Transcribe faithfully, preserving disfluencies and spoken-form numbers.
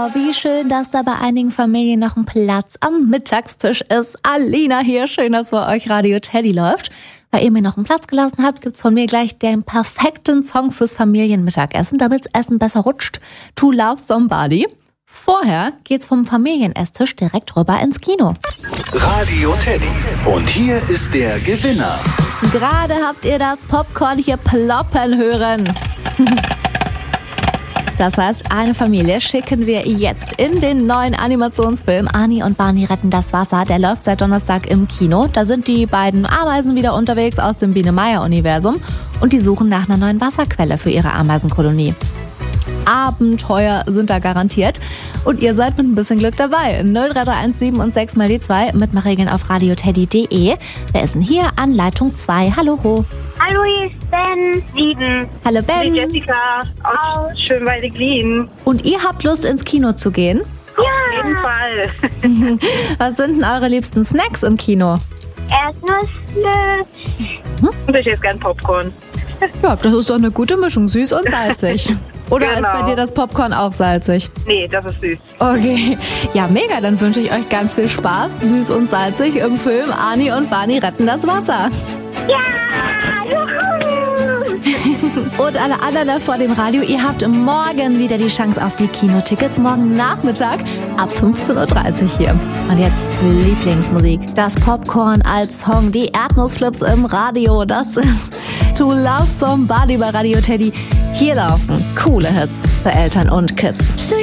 Oh, wie schön, dass da bei einigen Familien noch ein Platz am Mittagstisch ist. Alina hier, schön, dass bei euch Radio Teddy läuft. Weil ihr mir noch einen Platz gelassen habt, gibt's von mir gleich den perfekten Song fürs Familienmittagessen, damit's Essen besser rutscht. To Love Somebody. Vorher geht's vom Familienesstisch direkt rüber ins Kino. Radio Teddy. Und hier ist der Gewinner. Gerade habt ihr das Popcorn hier ploppen hören. Das heißt, eine Familie schicken wir jetzt in den neuen Animationsfilm Ani und Barney retten das Wasser. Der läuft seit Donnerstag im Kino. Da sind die beiden Ameisen wieder unterwegs aus dem Biene-Meier-Universum und die suchen nach einer neuen Wasserquelle für ihre Ameisenkolonie. Abenteuer sind da garantiert. Und ihr seid mit ein bisschen Glück dabei. null drei drei eins sieben und sechs mal die zwei. Mitmachregeln auf radioteddy punkt de. Wer ist denn hier an Leitung zwei? Hallo, ho. Hallo, hier ist Ben. Sieben. Hallo, Ben. Die Jessica aus Schönwalde-Glien. Und ihr habt Lust, ins Kino zu gehen? Ja. Auf jeden Fall. Was sind denn eure liebsten Snacks im Kino? Erdnüsse. Hm? Und ich esse gern Popcorn. Ja, das ist doch eine gute Mischung, süß und salzig. Oder Genau. Ist bei dir das Popcorn auch salzig? Nee, das ist süß. Okay, ja mega, dann wünsche ich euch ganz viel Spaß, süß und salzig im Film Ani und Barney retten das Wasser. Ja, juhu. Und alle anderen da vor dem Radio, ihr habt morgen wieder die Chance auf die Kinotickets, morgen Nachmittag ab fünfzehn Uhr dreißig hier. Und jetzt Lieblingsmusik, das Popcorn als Song, die Erdnussflips im Radio, das ist To Love Somebody bei Radio Teddy. Hier laufen coole Hits für Eltern und Kids.